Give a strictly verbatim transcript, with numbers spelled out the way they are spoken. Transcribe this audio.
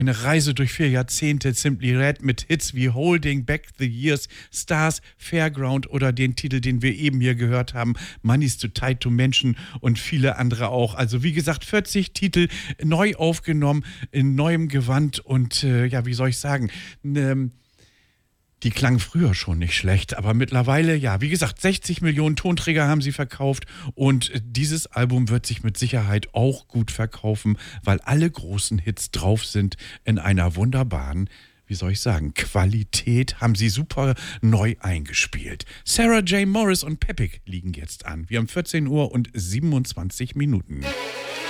Eine Reise durch vier Jahrzehnte, Simply Red mit Hits wie Holding Back the Years, Stars, Fairground oder den Titel, den wir eben hier gehört haben, Money's Too Tight to Mention und viele andere auch. Also wie gesagt, vierzig Titel neu aufgenommen, in neuem Gewand und äh, ja, wie soll ich sagen, ähm, die klangen früher schon nicht schlecht, aber mittlerweile, ja, wie gesagt, sechzig Millionen Tonträger haben sie verkauft und dieses Album wird sich mit Sicherheit auch gut verkaufen, weil alle großen Hits drauf sind in einer wunderbaren, wie soll ich sagen, Qualität, haben sie super neu eingespielt. Sarah J. Morris und Peppig liegen jetzt an. Wir haben vierzehn Uhr und siebenundzwanzig Minuten.